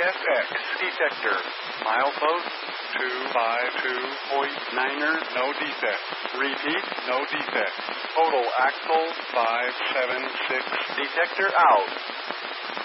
CSX detector. Milepost 252.9er, no defect. Repeat, no defect. Total axle 576. Detector out.